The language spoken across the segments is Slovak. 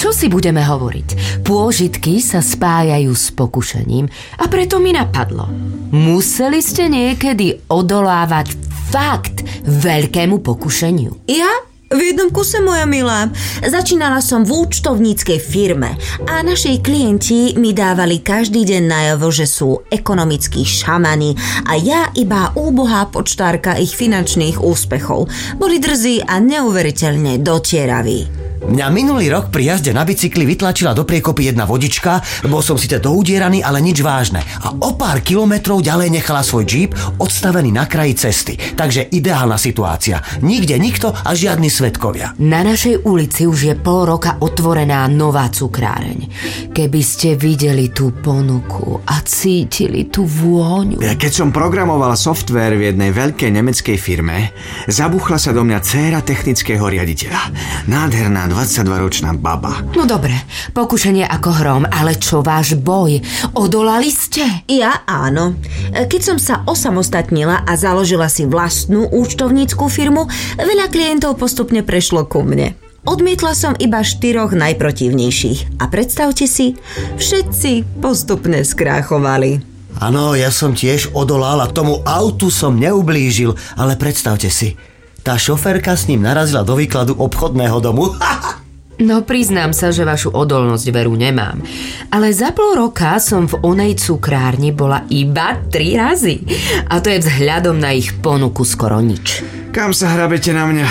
čo si budeme hovoriť? Pôžitky sa spájajú s pokušením a preto mi napadlo. Museli ste niekedy odolávať fakt veľkému pokušeniu? Ja? V jednom kuse, moja milá. Začínala som v účtovníckej firme a naši klienti mi dávali každý deň najavo, že sú ekonomickí šamani a ja iba úbohá počtárka ich finančných úspechov. Boli drzí a neuveriteľne dotieraví. Mňa minulý rok pri jazde na bicykli vytlačila do priekopy jedna vodička, bol som síce doudieraný, ale nič vážne. A o pár kilometrov ďalej nechala svoj džíp odstavený na kraji cesty. Takže ideálna situácia. Nikde nikto a žiadni svedkovia. Na našej ulici už je pol roka otvorená nová cukráreň. Keby ste videli tú ponuku a cítili tú vôňu. Keď som programoval softvér v jednej veľkej nemeckej firme, zabuchla sa do mňa dcéra technického riaditeľa. Nádherná 22-ročná baba. No dobre, pokušenie ako hrom, ale čo váš boj? Odolali ste? Ja áno. Keď som sa osamostatnila a založila si vlastnú účtovnícku firmu, veľa klientov postupne prešlo ku mne. Odmietla som iba 4 najprotivnejších. A predstavte si, všetci postupne skráchovali. Áno, ja som tiež odolal a tomu autu som neublížil, ale predstavte si, tá šoférka s ním narazila do výkladu obchodného domu. No priznám sa, že vašu odolnosť veru nemám. Ale za pol roka som v onej cukrárni bola iba 3 razy. A to je vzhľadom na ich ponuku skoro nič. Kam sa hrabete na mňa?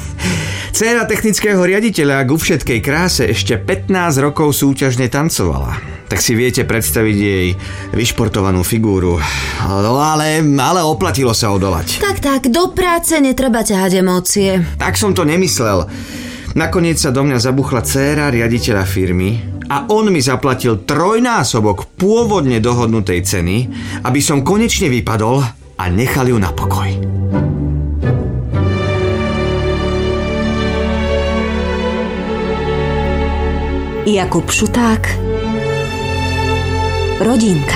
Dcéra technického riaditeľa ku všetkej kráse ešte 15 rokov súťažne tancovala. Tak si viete predstaviť jej vyšportovanú figúru. No ale oplatilo sa odolať. Tak, do práce netreba ťahať emócie. Tak som to nemyslel. Nakoniec sa do mňa zabuchla dcéra riaditeľa firmy a on mi zaplatil 3-násobok pôvodne dohodnutej ceny, aby som konečne vypadol a nechal ju na pokoj. Jakub Šuták, Rodinka.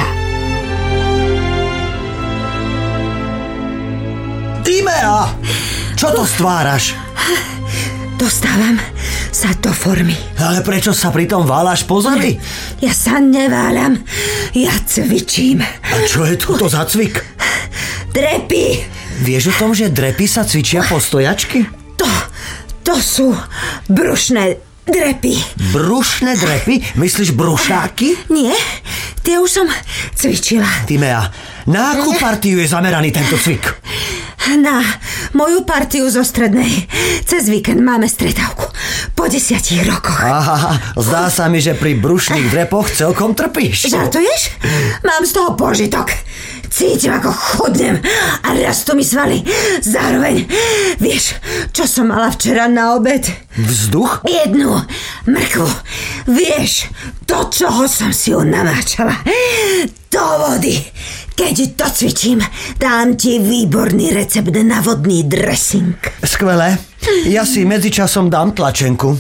Timea! Čo to stváraš? Dostávam sa do formy. Ale prečo sa pritom váľaš po zemi? Ja sa neváľam, ja cvičím. A čo je toto za cvik? Drepy. Vieš o tom, že drepy sa cvičia po stojačky? To sú brušné drepy. Brušné drepy? Myslíš brušáky? Nie, tie už som cvičila. Timea, na akú partiu je zameraný tento cvik? Na moju partiu zo strednej. Cez víkend máme stretávku. Po 10 rokoch. Aha, zdá sa mi, že pri brušných drepoch celkom trpíš. Žartuješ? Mám z toho požitok. Cítim, ako chudnem a rastú mi svaly. Zároveň, vieš, čo som mala včera na obed? Vzduch? Jednu mrkvu. Vieš, do čoho som si ju namáčala? Do vody. Keď to cvičím, dám ti výborný recept na vodný dressing. Skvelé. Ja si medzičasom dám tlačenku.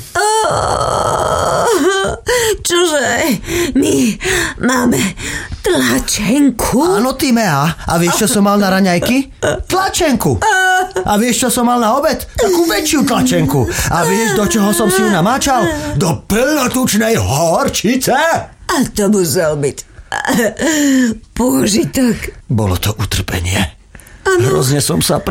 Čože? My máme tlačenku? Áno, Timea. A vieš, čo som mal na raňajky? Tlačenku. A vieš, čo som mal na obed? Takú väčšiu tlačenku. A vieš, do čoho som si ju namáčal? Do plnotučnej horčice. A to musel byť pôžitok. Bolo to utrpenie. Ano. Hrozne som sa